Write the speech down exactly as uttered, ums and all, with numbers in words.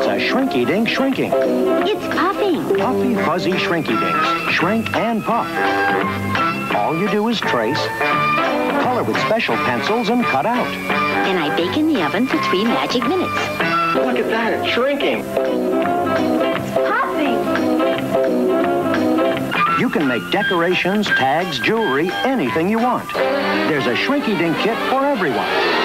It's a Shrinky-Dink shrinking. It's puffing. Puffy, fuzzy Shrinky-Dinks. Shrink and puff. All you do is trace, color with special pencils, and cut out. Then I bake in the oven for three magic minutes. Look at that, it's shrinking. It's puffing. You can make decorations, tags, jewelry, anything you want. There's a Shrinky-Dink kit for everyone.